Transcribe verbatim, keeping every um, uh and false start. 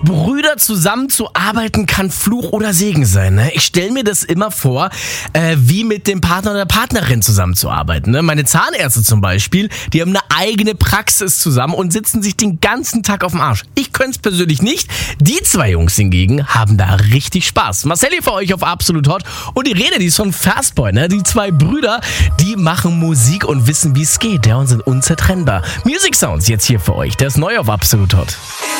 Brüder zusammenzuarbeiten kann Fluch oder Segen sein. Ne? Ich stelle mir das immer vor, äh, wie mit dem Partner oder der Partnerin zusammenzuarbeiten. Ne? Meine Zahnärzte zum Beispiel, die haben eine eigene Praxis zusammen und sitzen sich den ganzen Tag auf dem Arsch. Ich könnte es persönlich nicht. Die zwei Jungs hingegen haben da richtig Spaß. Marcel hier für euch auf Absolut Hot. Und die Rede, die ist von Fastboy. Ne? Die zwei Brüder, die machen Musik und wissen, wie es geht. Ja, und sind unzertrennbar. Music Sounds jetzt hier für euch. Der ist neu auf Absolut Hot.